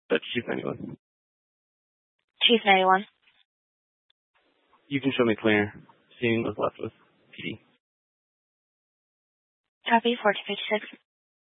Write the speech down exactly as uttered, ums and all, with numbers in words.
That's Chief ninety-one. Chief ninety-one. You can show me clear. Seeing what's left with P D. Copy, four two fifty-six.